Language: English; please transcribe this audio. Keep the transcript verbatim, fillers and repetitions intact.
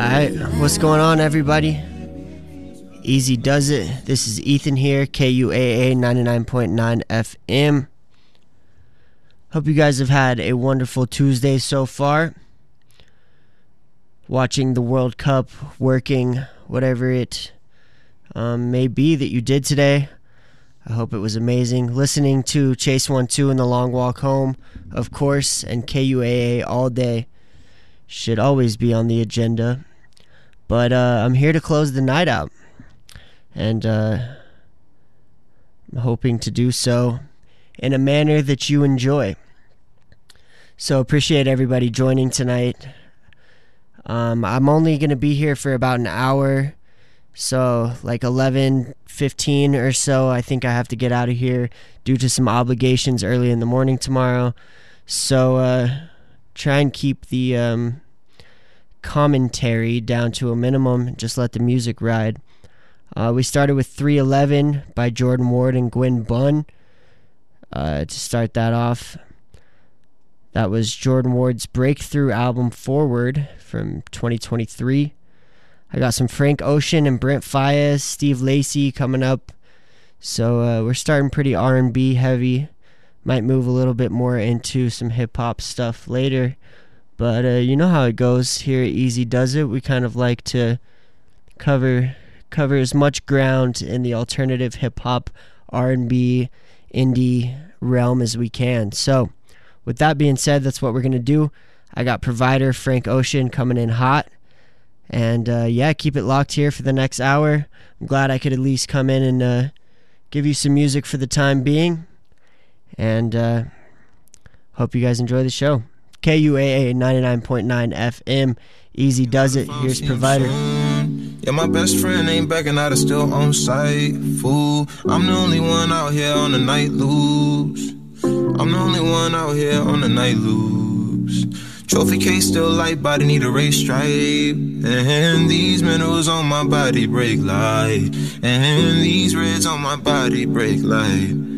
Alright, what's going on, everybody? Easy does it. This is Ethan here, K U A A ninety-nine point nine F M. Hope you guys have had a wonderful Tuesday so far. Watching the World Cup, working, whatever it um, may be that you did today. I hope it was amazing. Listening to Chase one two in the long walk home, of course, and K U A A all day should always be on the agenda. But uh, I'm here to close the night out. And uh, I'm hoping to do so in a manner that you enjoy. So appreciate everybody joining tonight. Um, I'm only going to be here for about an hour. So like eleven fifteen or so, I think I have to get out of here due to some obligations early in the morning tomorrow. So uh, try and keep the um, commentary down to a minimum. Just let the music ride. Uh, we started with three eleven by Jordan Ward and Gwen Bunn uh, to start that off. That was Jordan Ward's breakthrough album Forward from twenty twenty-three. I got some Frank Ocean and Brent Faiyaz, Steve Lacy coming up. So uh, we're starting pretty R and B heavy. Might move a little bit more into some hip-hop stuff later. But uh, you know how it goes here at Easy Does It. We kind of like to cover cover as much ground in the alternative hip-hop, R and B, indie realm as we can. So with that being said, that's what we're going to do. I got Provider, Frank Ocean coming in hot. And uh, yeah, keep it locked here for the next hour. I'm glad I could at least come in and uh, give you some music for the time being. And uh, hope you guys enjoy the show. K U A A ninety-nine point nine F M. Easy Does It. Here's Provider. Yeah, my best friend ain't backing out, is still on site. Fool, I'm the only one out here on the night loose. I'm the only one out here on the night loose. Trophy case still light, body need a race stripe. And these minerals on my body break light. And these reds on my body break light.